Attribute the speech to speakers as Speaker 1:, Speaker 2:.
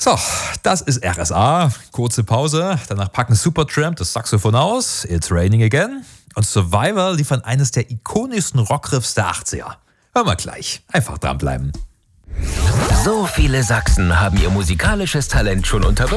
Speaker 1: So, das ist RSA. Kurze Pause. Danach packen Supertramp das Saxophon aus. It's Raining Again. Und Survivor liefern eines der ikonischsten Rockriffs der 80er. Hören wir gleich. Einfach dranbleiben.
Speaker 2: So viele Sachsen haben ihr musikalisches Talent schon unter